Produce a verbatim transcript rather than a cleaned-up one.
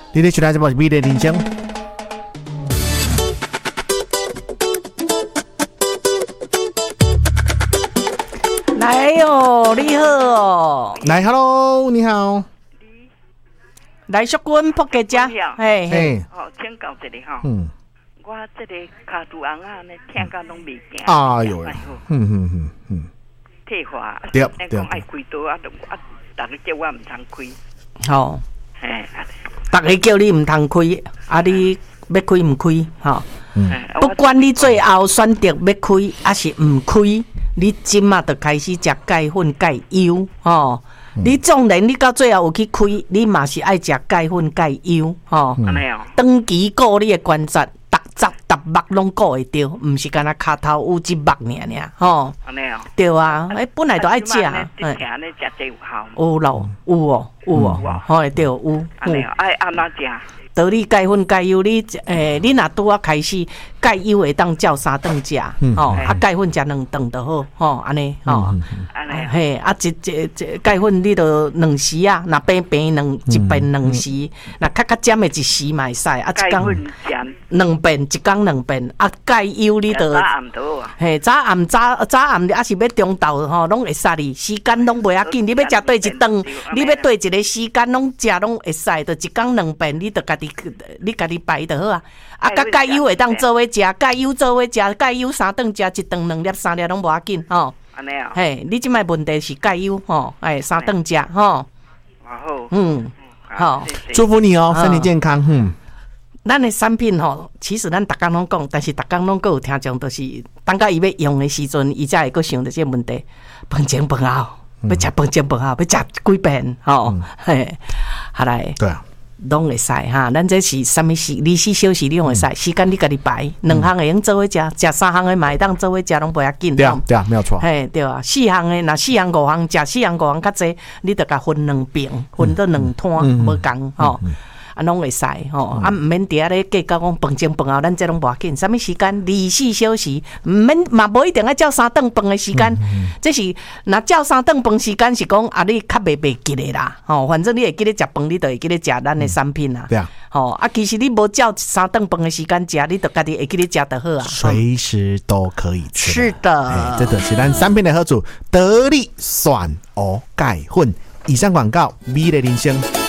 你咧收听这部是美丽人生。 来哦，你好哦， 来 ，Hello， 你好。 来淑君扑给家，嘿嘿， 哦，请教一下哈， 嗯， 我这个卡杜昂啊，呢听到拢未惊， 哎呦，嗯嗯嗯嗯， 退化， 对对，讲爱开刀啊，啊，大家叫我唔通开， 好， 嘿， 大家叫你唔通开，啊，你要开唔开，哈， 嗯， 不管你最后选择要开还是唔开，你今嘛就开始食钙粉钙油，吼。你纵然你到最后有去开，你嘛是爱食钙粉钙油，吼。 安尼哦。 长期顾你的关节，逐节逐目拢顾会着，毋是干那骹头有一目尔尔，吼。 安尼哦。 对啊，诶，本来就爱食。 嗯。听安尼食这有效。 有咯，有哦，有哦，吼，对，有。 安尼哦，爱安怎食？ 道理钙粉钙油，你诶，你若拄啊开始钙油会当照三顿食，吼，啊钙粉食两顿就好，吼，安尼，吼， 安尼， 嘿，啊一一一钙粉你着两时啊，若平平两一遍两时，若较较尖的一时嘛会使，啊一工两遍，一工两遍，啊钙油你着， 早暗倒啊， 嘿，早暗早早暗你还是要中昼吼，拢会使哩，时间拢袂要紧，你要食对一顿，你要对一个时间拢食拢会使，着一工两遍，你着家己。你家己排就好啊！啊，甲钙油会当做伙食，钙油做伙食，钙油三顿食一顿两粒三粒拢无要紧吼。 安尼啊？ 嘿，你即摆问题是钙油吼，哎，三顿食吼。 好。 嗯，好， 祝福你哦，身体健康。嗯， 咱的产品吼，其实咱逐工拢讲，但是逐工拢各有听众，都是当甲伊要用的时阵，伊才会阁想到这个问题。饭前饭后，要食饭前饭后，要食几遍吼？嘿，好来。 对啊。 拢会使哈，咱这是啥物时？二十四小时你拢会使，时间你家己排，两项会用做伙食，食三项的嘛会当做伙食，拢不要紧。 对啊，对啊，没有错。 嘿，对啊，四项的若四项五项食，四项五项较济，你得甲分两边，分到两摊，无共吼。啊，拢会使吼，啊，毋免伫遐咧计较讲饭前饭后，咱这拢无要紧。啥物时间？二十四小时，毋免嘛无一定要照三顿饭的时间。这是若照三顿饭时间是讲啊，你较袂袂记咧啦。吼，反正你会记咧食饭，你就会记咧食咱的产品啦。 对啊。 吼，啊，其实你无照三顿饭的时间食，你就家己会记咧食就好啊。 随时都可以吃。 是的。 哎，这就是咱产品的好处，得力选鹅钙粉。以上广告，美丽人生。